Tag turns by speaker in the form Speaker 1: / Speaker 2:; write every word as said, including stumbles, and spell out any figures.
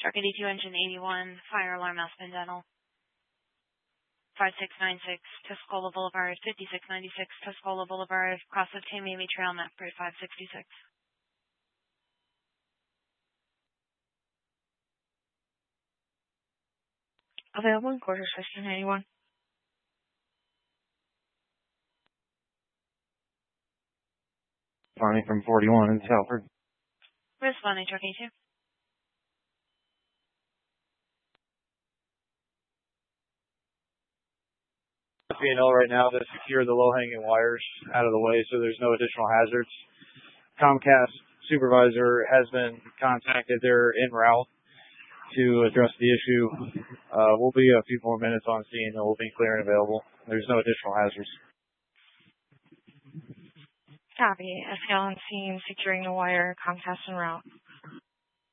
Speaker 1: Truck eighty-two, engine eighty-one, fire alarm Aspen Dental. five six nine six, Tuscola Boulevard, fifty-six ninety-six, Tuscola Boulevard, cross of Tamiami Trail, map grade five sixty-six.
Speaker 2: Available in quarters, fifteen ninety-one.
Speaker 3: Bonnie from forty-one in Salford.
Speaker 1: Responding, Truck eighty-two.
Speaker 4: P and L right now to secure the low-hanging wires out of the way so there's no additional hazards. Comcast supervisor has been contacted. They're en route to address the issue. Uh, we'll be a few more minutes on scene and we'll be clear and available. There's no additional hazards.
Speaker 2: Copy. S K L on scene, securing the wire, Comcast en route.